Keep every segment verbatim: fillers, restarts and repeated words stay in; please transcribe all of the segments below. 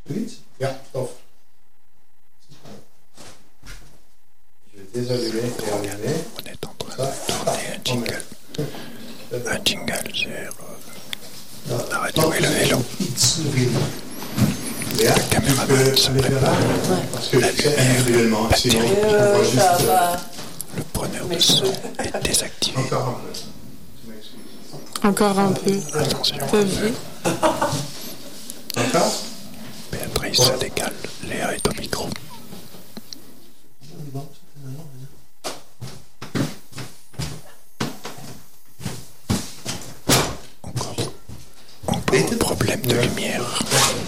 Zoiets? Ja, tof. Je vais désallumer et allumer. On est en train de tourner un jingle. Un jingle sur euh, la radio et le vélo. Léa, La caméraman se prépare. parce que je sais individuellement, sinon je vois juste... Euh, le preneur de son est désactivé. encore un peu. Tu m'excuses. Encore un peu. Attention. T'as vu? Encore? Béatrice se décale. Léa est au micro. Encore. Encore problème de lumière.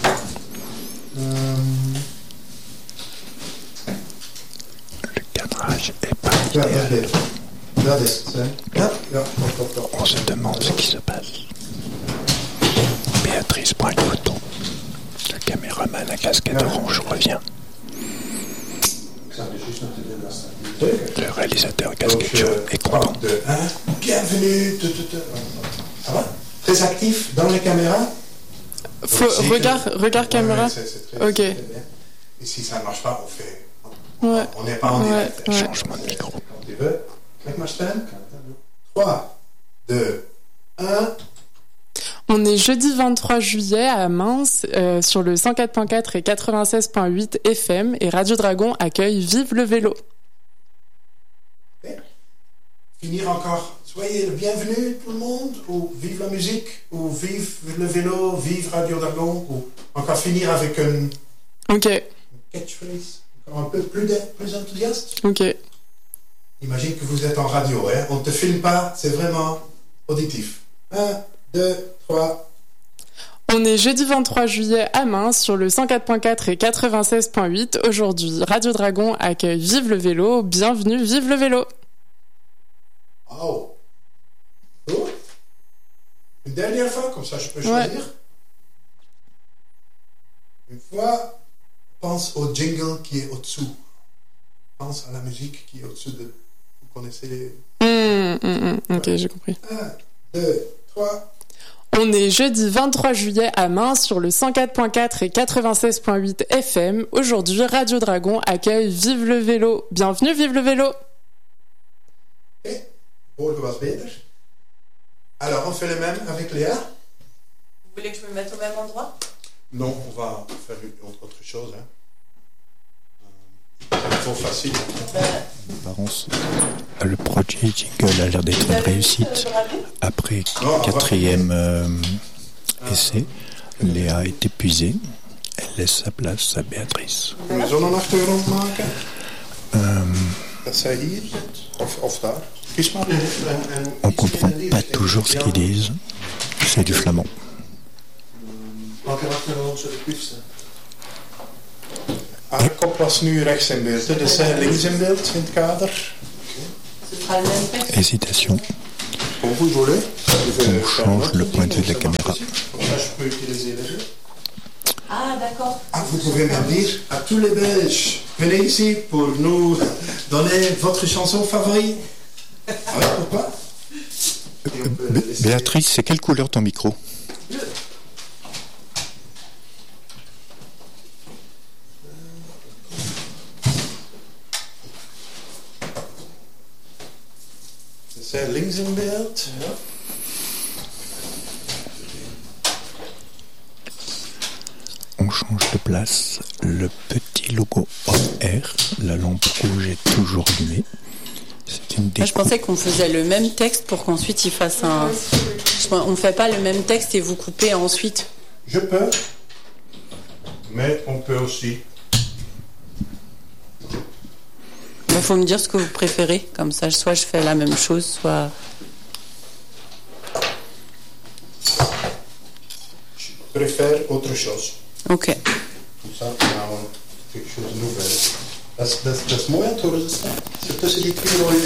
Le cadrage est pas Ja, idéal. dat is het. Dat is het. hè. Ja, ja, top, top, top. On se demande ce qui se passe. Béatrice prend une photo. Le caméraman à casquette orange revient. Ik zou dus juist nog te doen als dat niet zeker. Le réalisateur Donc, casquette jaune est content. de un. Bienvenue. Tu, tu, tu. Ça va? Très actif dans les caméras? Faut, Donc, si regard, que- regard Ouais, caméra. c'est- c'est très- Ok. c'est très bien. Et si ça ne marche pas, on fait. Ouais. On n'est pas en Ouais, direct. ouais. Changement de micro. Quand tu veux. Kijk maar staan. trois, deux, un. On est jeudi vingt-trois juillet à Mince euh, sur le cent quatre point quatre et quatre-vingt-seize point huit F M et Radio Dragon accueille Vive le vélo. Finir encore. Soyez le bienvenu tout le monde, ou vive la musique, ou vive le vélo, vive Radio Dragon, ou encore finir avec une Ok, catchphrase, encore un peu plus, de, plus enthousiaste. ok. Imagine que vous êtes en radio, hein? On ne te filme pas, c'est vraiment auditif. un, deux, trois. On est jeudi vingt-trois juillet à Mince sur le cent quatre point quatre et quatre-vingt-seize point huit. Aujourd'hui, Radio Dragon accueille Vive le vélo. Bienvenue, Vive le vélo. Oh. Oh. Une dernière fois, comme ça je peux choisir. Ouais. Une fois, pense au jingle qui est au-dessous. Pense à la musique qui est au-dessous de... Vous connaissez... Hum, hum, hum. Ok, j'ai compris. un, deux, trois. On est jeudi vingt-trois juillet à Mince sur le cent quatre point quatre et quatre-vingt-seize point huit F M. Aujourd'hui, Radio Dragon accueille Vive le vélo. Bienvenue, Vive le vélo. Ok. Vorige was beter. Alors, on fait le même avec Léa? Vous voulez que je me mette au même endroit? Non, on va faire une autre, autre chose. Hein. C'est trop facile. Apparence. Le projet jingle a l'air d'être une réussite. Après quatrième euh, essai, Léa est épuisée. Elle laisse sa place à Béatrice. Kunnen we zonneachtergrond maken? Euh, Dat zij hier zit? Of, of daar? Kies maar. En, en on comprend pas toujours ce qu'ils disent. C'est du flamand. Welke achtergrond zou ik liefst? Haar kop was nu rechts in beeld, hè? Dus zij links in beeld in het kader. Ce sera le même texte. Hésitation. Comme vous voulez. On change le point de vue de la caméra. Comme ça, je peux utiliser les deux. Ah, d'accord. Ah, vous pouvez même dire à tous les Belges, venez ici pour nous donner votre chanson favorite. Ah ouais, pourquoi? Bé- Béatrice, c'est quelle couleur ton micro? Zij links in beeld. Ja. On change de place. Le petit logo O R, la lampe rouge est toujours allumée. C'est une Moi, je découpe. pensais qu'on faisait le même texte pour qu'ensuite il fasse un. On ne fait pas le même texte et vous coupez ensuite. Je peux, mais on peut aussi. Il faut me dire ce que vous préférez. Comme ça, soit je fais la même chose, soit. Je préfère autre chose. Ok. Comme ça, on a quelque chose de nouvel. Dat is, dat is, dat is mooi aan het horen. Ze tussen die twee